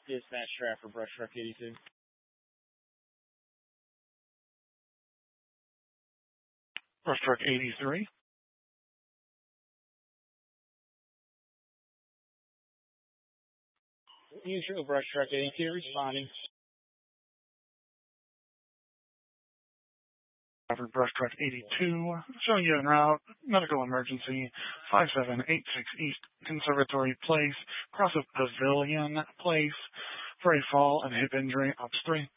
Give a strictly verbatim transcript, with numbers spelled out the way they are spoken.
Dispatch trap for Brush Truck eighty-two. Brush Truck eighty-three. Usual Brush Truck eighty-two responding. For Brush Truck eighty-two, showing you en route, medical emergency, five seven eight six East Conservatory Place, cross of Pavilion Place, for a fall and hip injury, ops three.